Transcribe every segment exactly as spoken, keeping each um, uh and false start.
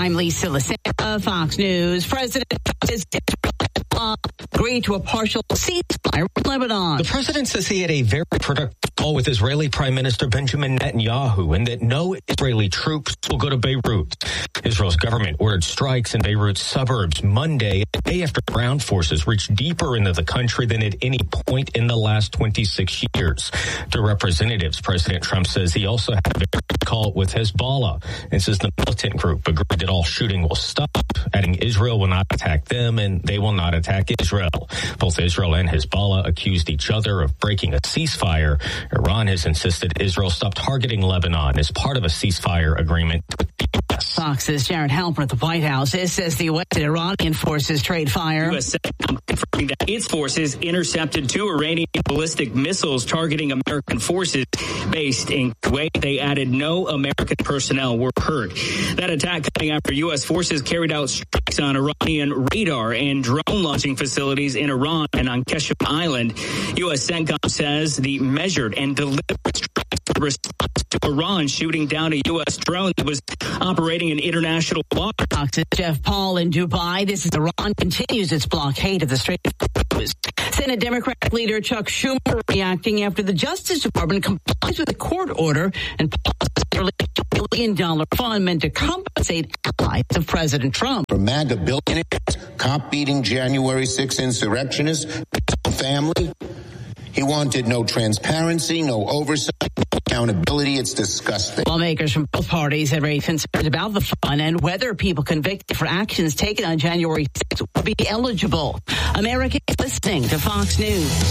I'm Lisa Lacera, Fox News. President Trump agreed to a partial ceasefire with Lebanon. The president says he had a very productive call with Israeli Prime Minister Benjamin Netanyahu and that no Israeli troops will go to Beirut. Israel's government ordered strikes in Beirut's suburbs Monday, a day after ground forces reached deeper into the country than at any point in the last twenty-six years. To representatives, President Trump says he also had a very good call with Hezbollah and says the militant group agreed that all shooting will stop, adding Israel will not attack them and they will not attack Israel. Both Israel and Hezbollah accused each other of breaking a ceasefire. Iran has insisted Israel stop targeting Lebanon as part of a ceasefire agreement with the U S. Fox's Jared Halper at the White House. It says the U S and Iranian forces trade fire. U S confirming that its forces intercepted two Iranian ballistic missiles targeting American forces based in Kuwait. They added no American personnel were hurt. That attack coming after U S forces carried out strikes on Iranian radar and drone launching facilities in Iran and on Qeshm Island. U S CENTCOM says the measured and deliberate strikes were response to Iran shooting down a U S drone that was operating in international waters. Fox's Jeff Paul in Dubai. This is Iran continues its blockade of the Strait of Hormuz. Senate Democratic leader Chuck Schumer reacting after the Justice Department complies with a court order and pauses nearly two billion dollars fund meant to compensate allies of President Trump. For MAGA billionaires, cop-beating January sixth insurrectionists, family, he wanted no transparency, no oversight, no accountability. It's disgusting. Lawmakers from both parties have raised concerns about the fund and whether people convicted for actions taken on January sixth will be eligible. America is listening to Fox News.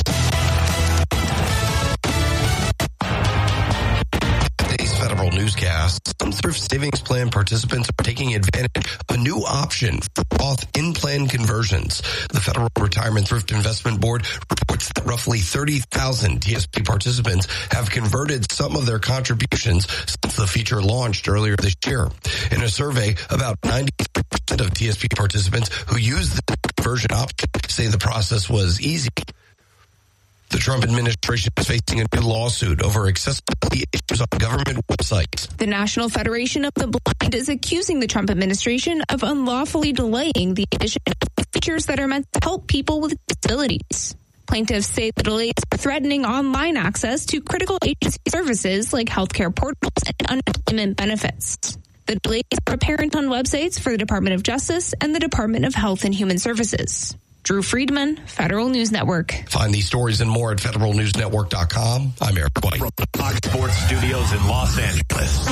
Federal newscast. Some thrift savings plan participants are taking advantage of a new option for Roth in-plan conversions. The Federal Retirement Thrift Investment Board reports that roughly thirty thousand T S P participants have converted some of their contributions since the feature launched earlier this year. In a survey, about ninety-three percent of T S P participants who used the conversion option say the process was easy. The Trump administration is facing a new lawsuit over accessibility issues on government websites. The National Federation of the Blind is accusing the Trump administration of unlawfully delaying the addition of features that are meant to help people with disabilities. Plaintiffs say the delays are threatening online access to critical agency services like healthcare portals and unemployment benefits. The delays are apparent on websites for the Department of Justice and the Department of Health and Human Services. Drew Friedman, Federal News Network. Find these stories and more at federal news network dot com. I'm Eric White. From the Fox Sports Studios in Los Angeles,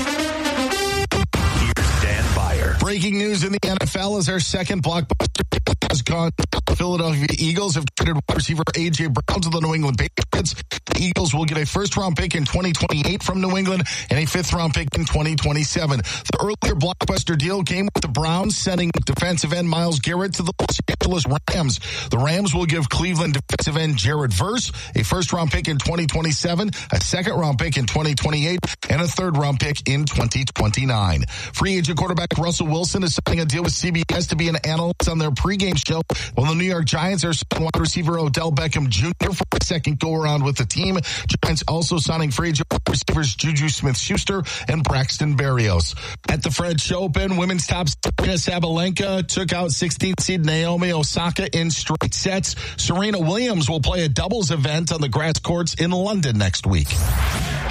here's Dan Byer. Breaking news in the N F L as our second blockbuster has gone. The Philadelphia Eagles have traded wide receiver A J. Brown to the New England Patriots. The Eagles will get a first-round pick in twenty twenty-eight from New England and a fifth-round pick in twenty twenty-seven. The earlier blockbuster deal came with the Browns sending defensive end Myles Garrett to the Los Angeles Rams. The Rams will give Cleveland defensive end Jared Verse a first-round pick in twenty twenty-seven, a second-round pick in twenty twenty-eight, and a third-round pick in twenty twenty-nine. Free agent quarterback Russell Wilson is signing a deal with C B S to be an analyst on their pregame show, while the New York Giants are signing wide receiver Odell Beckham Junior for a second go-around with the team. Giants also signing free agent receivers Juju Smith-Schuster and Braxton Berrios. At the French Open, women's top Serena Sabalenka took out sixteenth seed Naomi Osaka in straight sets. Serena Williams will play a doubles event on the grass courts in London next week.